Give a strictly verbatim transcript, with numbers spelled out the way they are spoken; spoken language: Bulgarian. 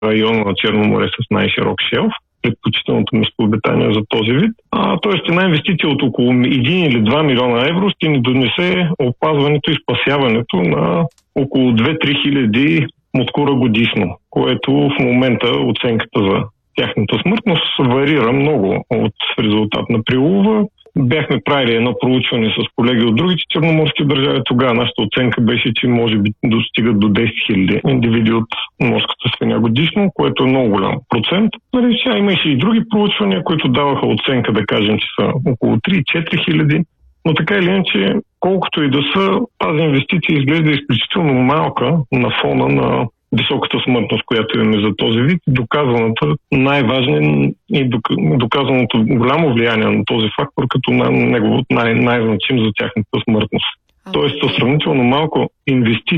района на Черно море с най-широк шелф, предпочитаното местообитание за този вид. А, тоест една инвестиция от около един или два милиона евро ще ни донесе опазването и спасяването на около две-три хиляди муткура годишно, което в момента оценката за тяхната смъртност варира много от резултат на прилова. Бяхме правили едно проучване с колеги от другите черноморски държави. Тогава нашата оценка беше, че може би достигат до десет хиляди индивиди от морската свиня годишно, което е много голям процент. Нали, сега имаше и други проучвания, които даваха оценка, да кажем, че са около три-четири хиляди. Но така или иначе, колкото и да са, тази инвестиция изглежда изключително малка на фона на високата смъртност, която имаме за този вид, доказаната най-важен и доказаното голямо влияние на този фактор като на неговото най- най-значим за тяхната смъртност. Тоест, са сравнително малко инвестиции